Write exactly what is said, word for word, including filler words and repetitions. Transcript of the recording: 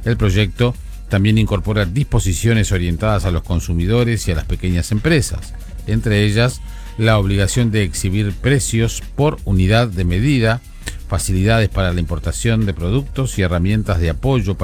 El proyecto también incorpora disposiciones orientadas a los consumidores y a las pequeñas empresas, entre ellas la obligación de exhibir precios por unidad de medida, facilidades para la importación de productos y herramientas de apoyo para